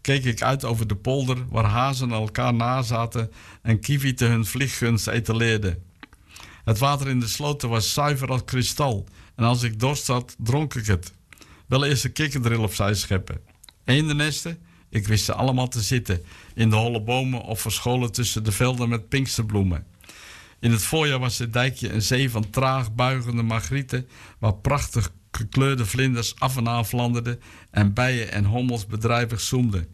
keek ik uit over de polder waar hazen elkaar nazaten en kievieten hun vlieggunst etaleerden. Het water in de sloten was zuiver als kristal en als ik dorst had, dronk ik het. Wel eerst een kikkerdril opzij scheppen. Eendennesten? Ik wist ze allemaal te zitten, in de holle bomen of verscholen tussen de velden met pinksterbloemen. In het voorjaar was het dijkje een zee van traag buigende margrieten, waar prachtig gekleurde vlinders af en aan flanderden en bijen en hommels bedrijvig zoemden.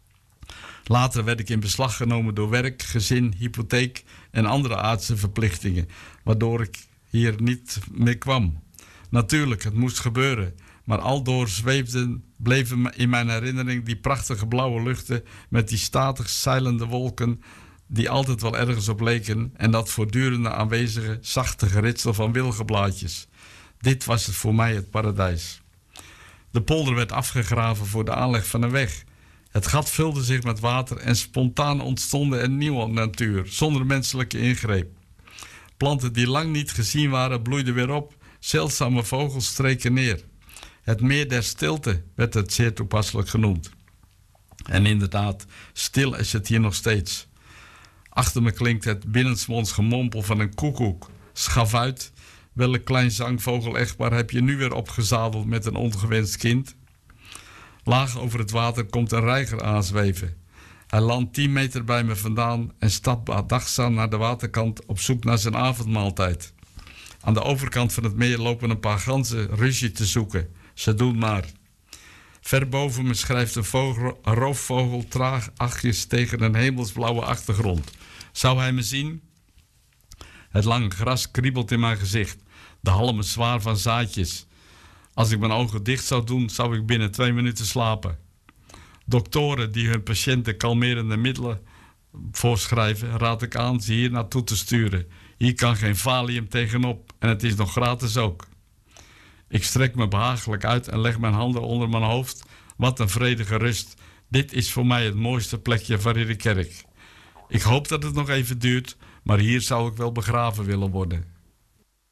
Later werd ik in beslag genomen door werk, gezin, hypotheek en andere aardse verplichtingen, waardoor ik hier niet meer kwam. Natuurlijk, het moest gebeuren, maar aldoor bleven in mijn herinnering die prachtige blauwe luchten met die statig zeilende wolken die altijd wel ergens op leken en dat voortdurende aanwezige zachte geritsel van wilgenblaadjes. Dit was het voor mij het paradijs. De polder werd afgegraven voor de aanleg van een weg. Het gat vulde zich met water en spontaan ontstonden er nieuwe natuur, zonder menselijke ingreep. Planten die lang niet gezien waren, bloeiden weer op, zeldzame vogels streken neer. Het meer der stilte werd het zeer toepasselijk genoemd. En inderdaad, stil is het hier nog steeds. Achter me klinkt het binnensmonds gemompel van een koekoek. Schavuit, welk klein zangvogel-echtpaar heb je nu weer opgezadeld met een ongewenst kind? Laag over het water komt een reiger aanzweven. Hij landt 10 meter bij me vandaan en stapt bedachtzaam naar de waterkant op zoek naar zijn avondmaaltijd. Aan de overkant van het meer lopen een paar ganzen ruzie te zoeken. Ze doen maar. Ver boven me schrijft een roofvogel traag achtjes tegen een hemelsblauwe achtergrond. Zou hij me zien? Het lange gras kriebelt in mijn gezicht. De halmen zwaar van zaadjes. Als ik mijn ogen dicht zou doen, zou ik binnen 2 minuten slapen. Doktoren die hun patiënten kalmerende middelen voorschrijven, raad ik aan ze hier naartoe te sturen. Hier kan geen valium tegenop en het is nog gratis ook. Ik strek me behagelijk uit en leg mijn handen onder mijn hoofd. Wat een vredige rust. Dit is voor mij het mooiste plekje van de kerk. Ik hoop dat het nog even duurt, maar hier zou ik wel begraven willen worden.